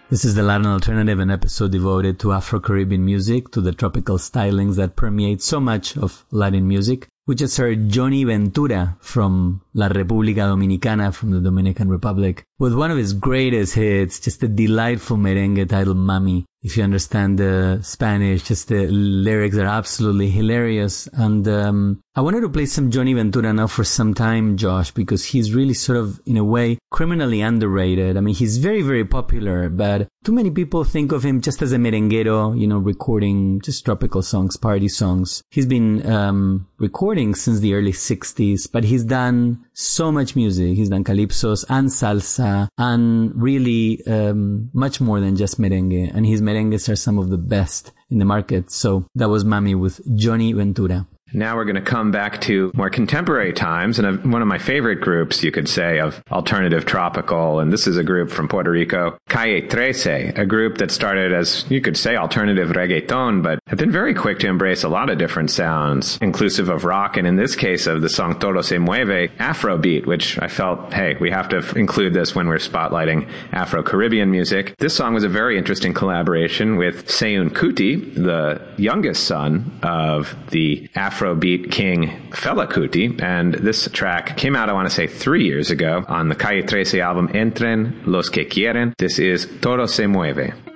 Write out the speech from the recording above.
This is the Latin Alternative, an episode devoted to Afro-Caribbean music, to the tropical stylings that permeate so much of Latin music. We just heard Johnny Ventura from La República Dominicana, from the Dominican Republic, with one of his greatest hits, just a delightful merengue titled Mami. If you understand the Spanish, just the lyrics are absolutely hilarious. And I wanted to play some Johnny Ventura now for some time, Josh, because he's really sort of, in a way, criminally underrated. I mean, he's very, very popular, but too many people think of him just as a merenguero, you know, recording just tropical songs, party songs. He's been recording since the early 60s, but he's done so much music. He's done calypsos and salsa and really much more than just merengue. And his merengues are some of the best in the market. So that was Mami with Johnny Ventura. Now we're going to come back to more contemporary times and one of my favorite groups, you could say, of alternative tropical. And this is a group from Puerto Rico, Calle 13, a group that started as, you could say, alternative reggaeton, but have been very quick to embrace a lot of different sounds, inclusive of rock, and in this case of the song Todo se mueve, Afrobeat, which I felt, hey, we have to include this when we're spotlighting Afro-Caribbean music. This song was a very interesting collaboration with Seun Kuti, the youngest son of the Afrobeat king Fela Kuti, and this track came out, I want to say, 3 years ago on the Calle 13 album Entren Los Que Quieren. This is Todo se mueve.